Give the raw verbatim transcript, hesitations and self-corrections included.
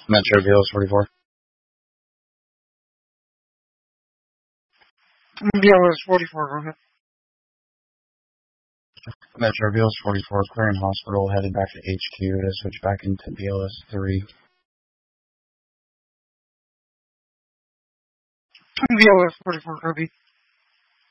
Metro B L S forty-four. B L S forty-four, go ahead. Metro B L S forty-four, clearing hospital, headed back to H Q to switch back into B L S three. B L S forty-four, copy.